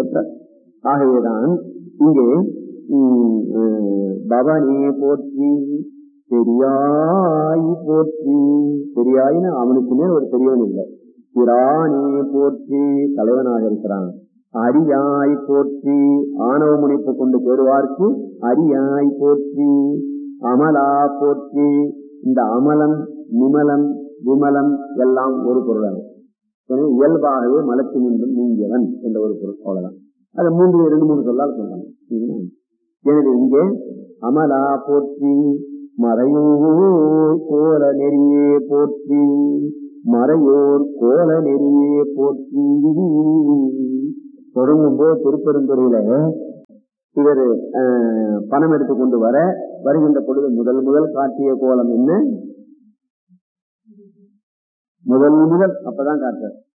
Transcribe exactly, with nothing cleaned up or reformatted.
போற்ற. ஆகவேதான் இங்கே பவனே போற்றி பெரியாய் போற்றி. பெரியாயின்னு அவனுக்கு மேல் ஒரு பெரியவன் இல்லை. பிரானே போற்றி தலைவனாக இருக்கிறான். அரியாய் போற்றி ஆணவ முனைப்பு கொண்டு சேருவார்க்கு அரியாய் போற்றி. அமலா போற்றி. இந்த அமலம் நிமலம் விமலம் எல்லாம் ஒரு பொருள். இயல்பாகவே மலத்தினின்று நீங்கியவன் என்ற ஒரு பொருள். அவ்வளவுதான். அதை மூன்று இரண்டு மூணு சொல்லால் சொல்றாங்க. எனவே இங்கே அமலா போற்றி. மறையோர் கோல நெறியே போற்றி. மறையோர் கோல நெறியே போற்றி. தொடங்கும் போது திருப்பெருந்துறையில இவர் பணம் எடுத்துக் கொண்டு வர வருகின்ற பொழுது முதல் முதல் காட்டிய கோலம் என்ன? முதல் முதல் அப்பதான் காட்டுறார்.